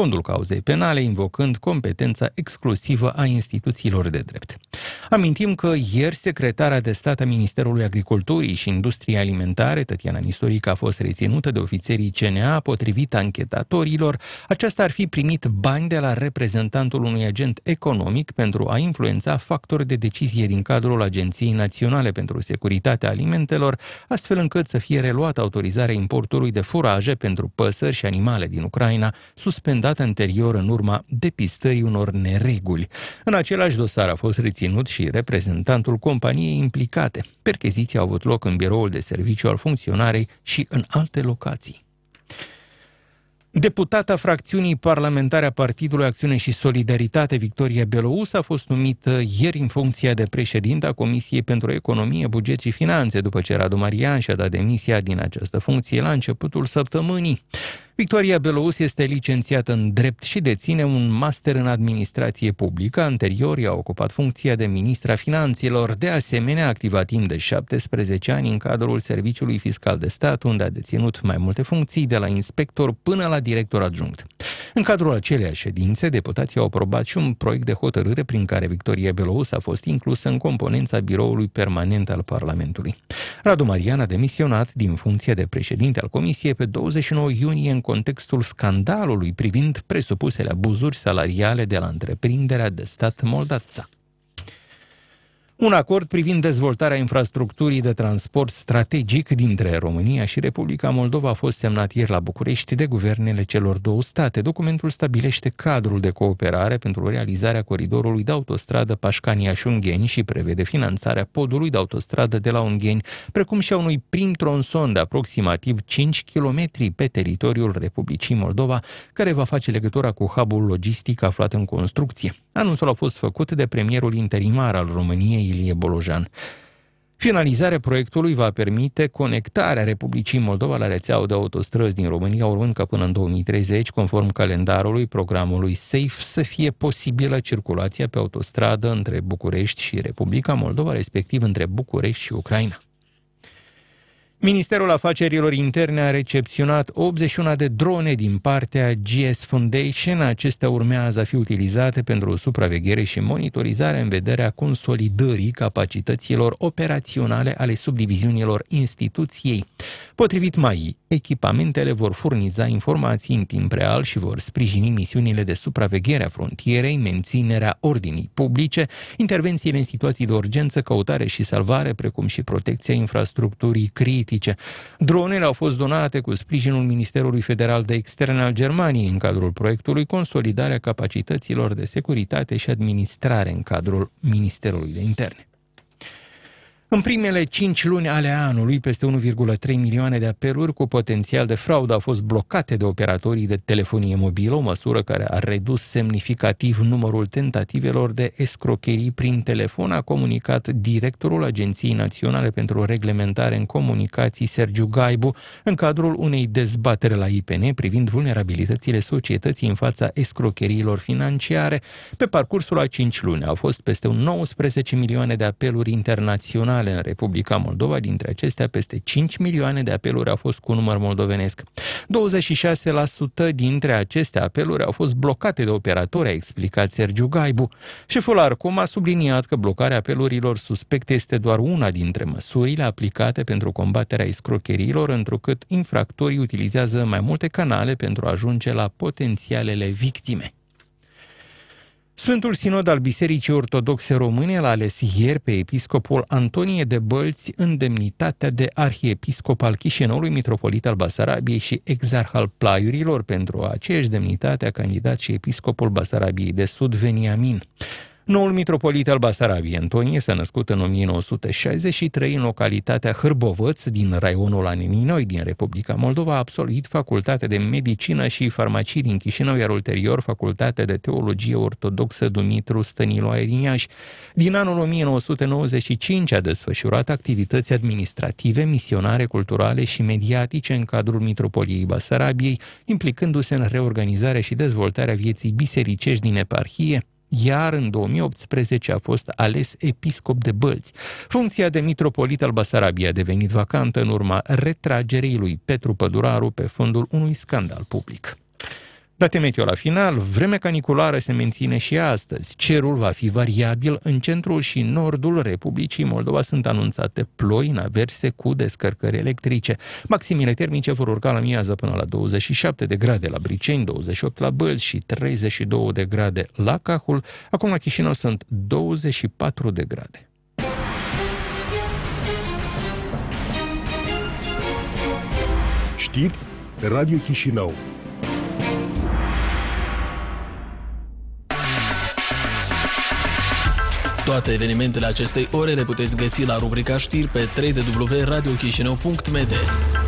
fondul cauzei penale, invocând competența exclusivă a instituțiilor de drept. Amintim că ieri secretara de stat a Ministerului Agriculturii și Industriei Alimentare, Tătiana Nistorică, a fost reținută de ofițerii CNA. Potrivit anchetatorilor, aceasta ar fi primit bani de la reprezentantul unui agent economic pentru a influența factori de decizie din cadrul Agenției Naționale pentru Securitatea Alimentelor, astfel încât să fie reluată autorizarea importului de furaje pentru păsări și animale din Ucraina, suspendată anterior în urma depistării unor nereguli. În același dosar a fost reținut și reprezentantul companiei implicate. Percheziții au avut loc în biroul de serviciu al funcționarei și în alte locații. Deputata fracțiunii parlamentare a Partidului Acțiune și Solidaritate, Victoria Belouz, a fost numită ieri în funcția de președintă a Comisiei pentru Economie, Buget și Finanțe, după ce Radu Marian și-a dat demisia din această funcție la începutul săptămânii. Victoria Belouz este licențiată în drept și deține un master în administrație publică. Anterior i-a ocupat funcția de ministra finanțelor. De asemenea, a activat timp de 17 ani în cadrul Serviciului Fiscal de Stat, unde a deținut mai multe funcții, de la inspector până la director adjunct. În cadrul aceleiași ședințe, deputații au aprobat și un proiect de hotărâre prin care Victoria Belouz a fost inclusă în componența biroului permanent al Parlamentului. Radu Marian a demisionat din funcția de președinte al Comisiei pe 29 iunie în contextul scandalului privind presupusele abuzuri salariale de la întreprinderea de stat Moldavța. Un acord privind dezvoltarea infrastructurii de transport strategic dintre România și Republica Moldova a fost semnat ieri la București de guvernele celor două state. Documentul stabilește cadrul de cooperare pentru realizarea coridorului de autostradă Pașcania-Ungheni și prevede finanțarea podului de autostradă de la Ungheni, precum și a unui prim tronson de aproximativ 5 km pe teritoriul Republicii Moldova, care va face legătura cu hub-ul logistic aflat în construcție. Anunțul a fost făcut de premierul interimar al României, Ilie Bolojan. Finalizarea proiectului va permite conectarea Republicii Moldova la rețeaua de autostrăzi din România, urmând ca până în 2030, conform calendarului programului SAFE, să fie posibilă circulația pe autostradă între București și Republica Moldova, respectiv între București și Ucraina. Ministerul Afacerilor Interne a recepționat 81 de drone din partea GS Foundation. Acestea urmează a fi utilizate pentru supraveghere și monitorizare în vederea consolidării capacităților operaționale ale subdiviziunilor instituției. Potrivit MAI, echipamentele vor furniza informații în timp real și vor sprijini misiunile de supraveghere a frontierei, menținerea ordinii publice, intervențiile în situații de urgență, căutare și salvare, precum și protecția infrastructurii critice. Dronele au fost donate cu sprijinul Ministerului Federal de Externe al Germaniei în cadrul proiectului Consolidarea capacităților de securitate și administrare în cadrul Ministerului de Interne. În primele 5 luni ale anului, peste 1,3 milioane de apeluri cu potențial de fraudă au fost blocate de operatorii de telefonie mobilă, o măsură care a redus semnificativ numărul tentativelor de escrocherii prin telefon, a comunicat directorul Agenției Naționale pentru Reglementare în Comunicații, Sergiu Gaibu, în cadrul unei dezbateri la IPN privind vulnerabilitățile societății în fața escrocheriilor financiare. Pe parcursul a 5 luni au fost peste 19 milioane de apeluri internaționale în Republica Moldova, dintre acestea peste 5 milioane de apeluri au fost cu număr moldovenesc. 26% dintre aceste apeluri au fost blocate de operatori, a explicat Sergiu Gaibu. Șeful ARCOM a subliniat că blocarea apelurilor suspecte este doar una dintre măsurile aplicate pentru combaterea escrocheriilor, întrucât infractorii utilizează mai multe canale pentru a ajunge la potențialele victime. Sfântul Sinod al Bisericii Ortodoxe Române l-a ales ieri pe episcopul Antonie de Bălți în demnitatea de arhiepiscop al Chișinăului, mitropolit al Basarabiei și exarh al Plaiurilor. Pentru aceeași demnitate a candidat și episcopul Basarabiei de Sud, Veniamin. Noul mitropolit al Basarabiei, Antonie, s-a născut în 1963 în localitatea Hârbovăț din raionul Aneninoi din Republica Moldova, a absolvit facultatea de medicină și farmacie din Chișinău, iar ulterior facultatea de teologie ortodoxă Dumitru Stăniloae din Iași. Din anul 1995 a desfășurat activități administrative, misionare, culturale și mediatice în cadrul mitropoliei Basarabiei, implicându-se în reorganizarea și dezvoltarea vieții bisericești din eparhie, iar în 2018 a fost ales episcop de Bălți. Funcția de mitropolit al Basarabiei a devenit vacantă în urma retragerii lui Petru Păduraru pe fondul unui scandal public. Date meteo la final, vremea caniculară se menține și astăzi. Cerul va fi variabil, în centrul și nordul Republicii Moldova sunt anunțate ploi în averse cu descărcări electrice. Maximile termice vor urca la miază până la 27 de grade la Briceni, 28 la Bălți și 32 de grade la Cahul. Acum la Chișinău sunt 24 de grade. Știri Radio Chișinău. Toate evenimentele acestei ore le puteți găsi la rubrica știri pe www.radiochișinău.md.